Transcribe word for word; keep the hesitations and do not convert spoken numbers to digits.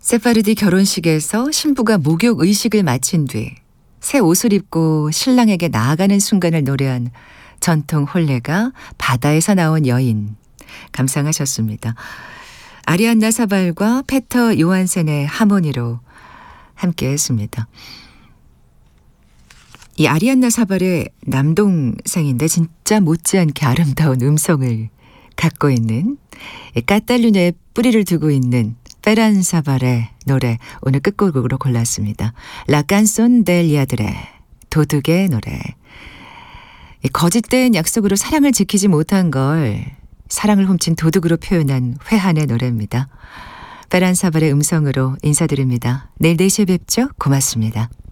세파르디 결혼식에서 신부가 목욕 의식을 마친 뒤 새 옷을 입고 신랑에게 나아가는 순간을 노래한 전통 혼례가 바다에서 나온 여인 감상하셨습니다. 아리안나 사발과 페터 요한센의 하모니로 함께했습니다. 이 아리안나 사발의 남동생인데 진짜 못지않게 아름다운 음성을 갖고 있는 카탈루냐에 뿌리를 두고 있는 페란 사발의 노래 오늘 끝곡으로 골랐습니다. 라 깐손 델 야드레 도둑의 노래. 거짓된 약속으로 사랑을 지키지 못한 걸 사랑을 훔친 도둑으로 표현한 회한의 노래입니다. 페란 사발의 음성으로 인사드립니다. 내일 네 시에 뵙죠. 고맙습니다.